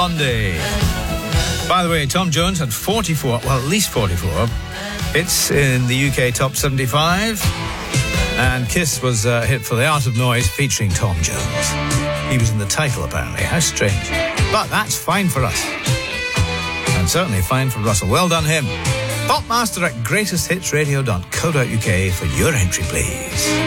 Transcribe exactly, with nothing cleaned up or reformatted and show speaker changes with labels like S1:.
S1: Blondie. By the way, Tom Jones had forty-four, well, at least forty-four hits in the U K Top seventy-five. And Kiss was a hit for The Art of Noise featuring Tom Jones. He was in the title, apparently. How strange. But that's fine for us. And certainly fine for Russell. Well done, him. Popmaster at greatest hits radio dot co dot uk for your entry, please.